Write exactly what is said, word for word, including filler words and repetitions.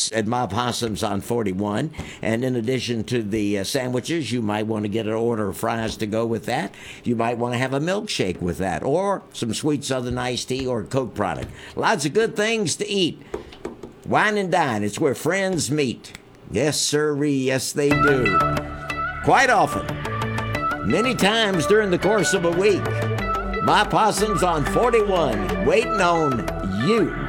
It's at My Possums on forty-one. And in addition to the uh, sandwiches, you might want to get an order of fries to go with that. You might want to have a milkshake with that, or some sweet Southern iced tea or a Coke product. Lots of good things to eat. Wine and dine, it's where friends meet. Yes, sirree, yes they do. Quite often, many times during the course of a week. My Possums on forty-one, waiting on you.